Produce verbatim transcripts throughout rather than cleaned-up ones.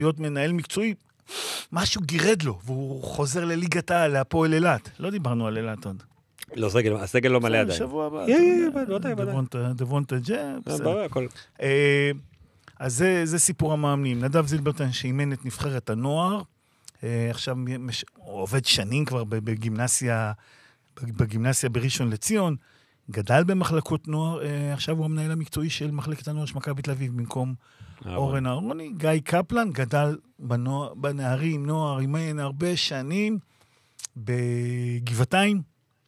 להיות מנהל מקצועי, משהו גירד לו, והוא חוזר לליגת העל, להפועל אילת. לא דיברנו על אילת עוד. לא, סגל, הסגל לא מלא עדיין. שבוע הבא. דבונטה ג'ה, בסדר. אז זה סיפור המאמנים. נדב זילברטן שאימן את נבחרת הנוער, עכשיו עובד שנים כבר בגימנסיה, בגימנסיה בראשון לציון, גדל במחלקות נוער, עכשיו הוא המנהל המקצועי של מחלקת הנוער של מכבי תל אביב, במקום אורן אהרוני. גיא קפלן גדל בנערים, נוער, אימן הרבה שנים בגבעתיים,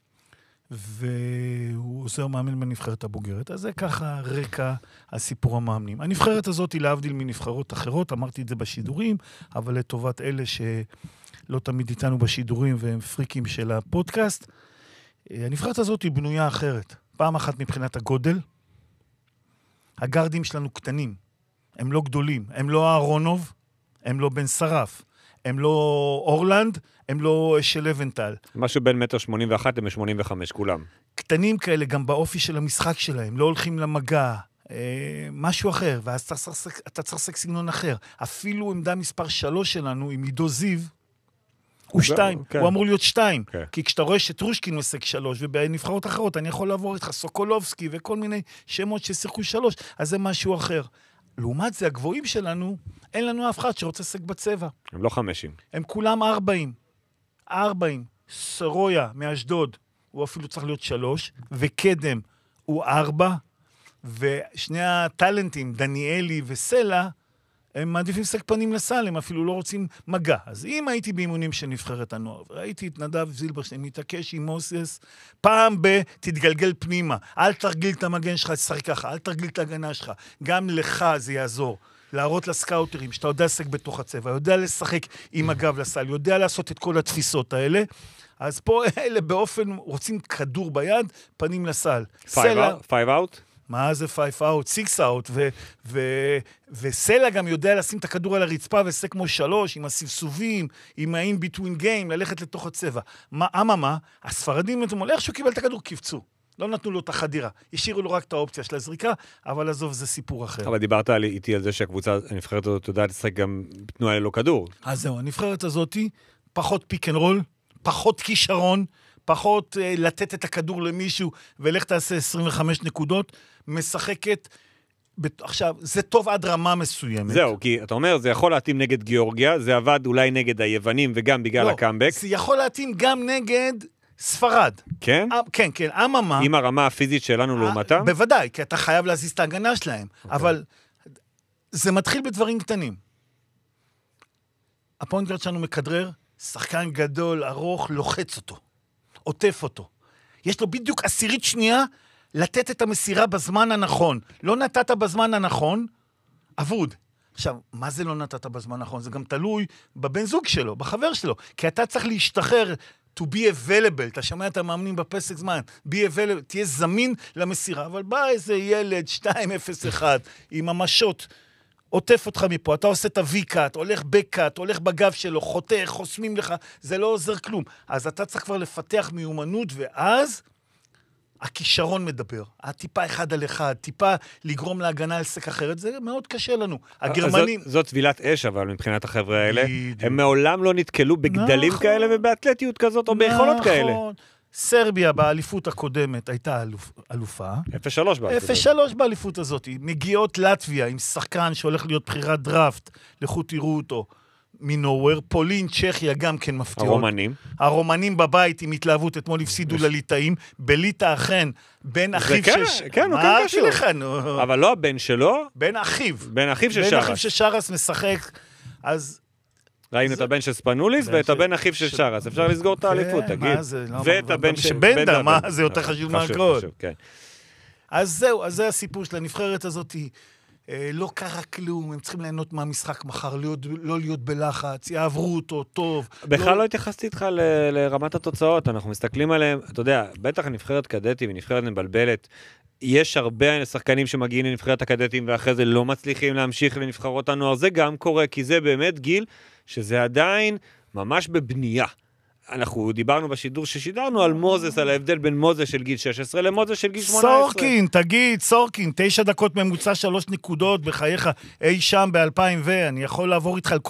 והוא עוזר מאמן בנבחרת הבוגרת. אז זה ככה רקע הסיפור המאמנים. הנבחרת הזאת היא להבדיל מנבחרות אחרות, אמרתי את זה בשידורים, אבל לטובת אלה שלא תמיד איתנו בשידורים והם פריקים של הפודקאסט, הנבחרת הזאת היא בנויה אחרת. פעם אחת מבחינת הגודל, הגרדים שלנו קטנים, הם לא גדולים, הם לא אהרונוב, הם לא בן שרף, הם לא אורלנד, הם לא של לבנטל. משהו בין מטר שמונים ואחת ל-שמונים וחמש, כולם. קטנים כאלה, גם באופי של המשחק שלהם, לא הולכים למגע, אה, משהו אחר, ואז אתה צריך, אתה צריך סק סגנון אחר. אפילו עמדה מספר שלוש שלנו, עם עידו זיו, הוא שתיים, הוא אמור להיות שתיים, כי כשאתה רואה שטרושקין מסק שלוש, ובנבחרות אחרות אני יכול לעבור איתך סוקולובסקי, וכל מיני שמות ששיחקו שלוש, אז זה משהו אחר. לעומת זה, הגבוהים שלנו, אין לנו אף אחד שרוצה סק בצבע. הם לא חמישים. הם כולם ארבעים. ארבעים. סרויה מאשדוד, הוא אפילו צריך להיות שלוש, וקדם הוא ארבע, ושני הטלנטים, דניאלי וסלע, הם מעדיפים סק פנים לסל, הם אפילו לא רוצים מגע. אז אם הייתי באימונים של נבחרת הנוער, ראיתי את נדב זילברשטיין, מתעקש עם מוסס, פעם ב- תתגלגל פנימה, אל תרגיל את המגן שלך, תשחק ככה, אל תרגיל את ההגנה שלך, גם לך זה יעזור, להראות לסקאוטרים, שאתה יודע לשחק בתוך הצבע, יודע לשחק עם הגב לסל, יודע לעשות את כל התפיסות האלה, אז פה אלה באופן, רוצים כדור ביד, פנים לסל. Five out? מה זה five out, six out, ו- ו- וסלע גם יודע לשים את הכדור על הרצפה, ועושה כמו שלוש, עם הסבסובים, עם ה-in between game, ללכת לתוך הצבע. מה, אממה, הספרדים, איך שהוא קיבל את הכדור, קיפצו. לא נתנו לו את החדירה. השאירו לו רק את האופציה של הזריקה, אבל עזוב, זה סיפור אחר. אבל דיברת איתי על זה שהקבוצה, הנבחרת הזאת יודעת לשחק גם תנועה ללא כדור. אז זהו, הנבחרת הזאת, פחות פיק אנד רול, פחות כישרון, פחות uh, לתת את הכדור למישהו, ולך תעשה עשרים וחמש נקודות, משחקת, בת... עכשיו, זה טוב עד רמה מסוימת. זהו, כי אתה אומר, זה יכול להתאים נגד גיאורגיה, זה עבד אולי נגד היוונים, וגם בגלל לא, הקאמבק. זה יכול להתאים גם נגד ספרד. כן? 아, כן, כן, אממה. עם הרמה הפיזית שלנו לעומתם? בוודאי, כי אתה חייב להזיז את ההגנה שלהם, okay. אבל זה מתחיל בדברים קטנים. הפוינט שלנו מכדרר, שחקן גדול, ארוך, לוחץ אותו. עוטף אותו. יש לו בדיוק עשירית שנייה לתת את המסירה בזמן הנכון. לא נתת בזמן הנכון, אבוד. עכשיו, מה זה לא נתת בזמן הנכון? זה גם תלוי בבן זוג שלו, בחבר שלו. כי אתה צריך להשתחרר, to be available, אתה שומע את המאמנים בפסק זמן, be available, תהיה זמין למסירה, אבל בא איזה ילד, שתיים אפס אחת, עם המשות, עוטף אותך מפה, אתה עושה את ה-V-קאט, הולך ב-קאט, הולך בגב שלו, חותך, חוסמים לך, זה לא עוזר כלום. אז אתה צריך כבר לפתח מיומנות, ואז הכישרון מדבר. הטיפה אחד על אחד, טיפה לגרום להגנה על סק אחרת, זה מאוד קשה לנו. הגרמנים... זאת, זאת טבילת אש, אבל מבחינת החבר'ה האלה, הם מעולם לא נתקלו בגדלים נכון, כאלה ובאתלטיות כזאת, או ביכולות נכון. כאלה. סרביה באליפות הקודמת הייתה אלופ, אלופה. אפס שלוש באליפות. אפס שלוש באליפות הזאת. מגיעות לטביה עם שחקן שהולך להיות בחירת דראפט, לכו תראו אותו, מנוור. פולין, צ'כיה גם כן מפתיעות. הרומנים. הרומנים בבית עם התלהבות, אתמול הפסידו לליטאים. בליטא אכן, בן אחיו כן, שש... כן, הוא כן קשור. לך, נו. אבל לא הבן שלו. בן אחיו. בן אחיו של שרס. בן אחיו של שרס משחק. אז... ראינו את הבן של ספנוליס ואת הבן אחיו של שרס. אפשר לסגור את האליפות, תגיד. ואת הבן של בנדה, מה? זה יותר חשוב מהכל. אז זהו, אז זה הסיפור של הנבחרת הזאת. לא קרה כלום, הם צריכים ליהנות מהמשחק מחר, לא להיות בלחץ, יעברו אותו טוב. בכלל לא התייחסתי איתך לרמת התוצאות, אנחנו מסתכלים עליהם, אתה יודע, בטח הנבחרת קדטים ונבחרת מבלבלת, יש הרבה שחקנים שמגיעים לנבחרת הקדטים ואחרי זה לא מצליחים להמשיך לנבחרות הנוער, זה גם קורה, כי זה באמת גיל שזה עדיין ממש בבנייה. אנחנו דיברנו בשידור ששידרנו על מוזס, על ההבדל בין מוזס של גיל שש עשרה למוזס של גיל שמונה עשרה. סורקין, תגיד, סורקין, תשע דקות ממוצע שלוש נקודות בחייך אי שם ב-אלפיים ו... אני יכול לעבור איתך על כל...